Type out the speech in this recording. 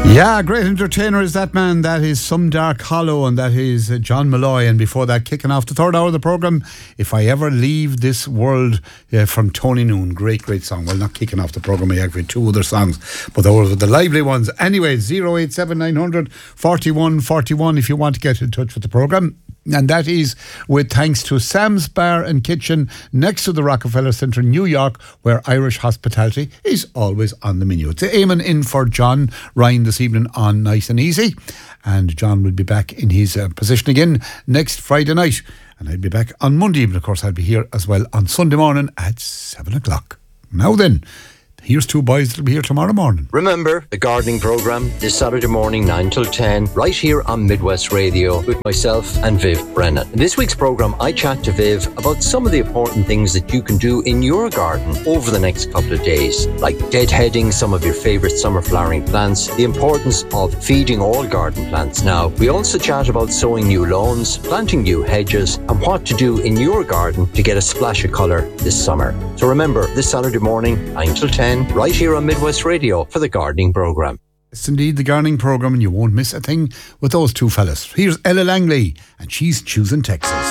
Yeah, great entertainer is that man. That is Some Dark Hollow, and that is John Malloy. And before that, kicking off the third hour of the programme, If I Ever Leave This World, from Tony Noon. Great song. Well, not kicking off the programme, I actually two other songs, but those were the lively ones. Anyway, 087 41 41 if you want to get in touch with the programme. And that is with thanks to Sam's Bar and Kitchen next to the Rockefeller Centre in New York, where Irish hospitality is always on the menu. It's aiming in for John Ryan this evening on Nice and Easy. And John will be back in his position again next Friday night. And I'll be back on Monday evening. Of course, I'll be here as well on Sunday morning at 7 o'clock. Now then, here's two boys that'll be here tomorrow morning. Remember, the gardening programme this Saturday morning, 9 till 10, right here on Midwest Radio with myself and Viv Brennan. In this week's programme, I chat to Viv about some of the important things that you can do in your garden over the next couple of days, like deadheading some of your favourite summer flowering plants, the importance of feeding all garden plants now. We also chat about sowing new lawns, planting new hedges, and what to do in your garden to get a splash of colour this summer. So remember, this Saturday morning, 9 till 10, right here on Midwest Radio for the gardening programme. It's indeed the gardening programme, and you won't miss a thing with those two fellas. Here's Ella Langley, and she's choosing Texas.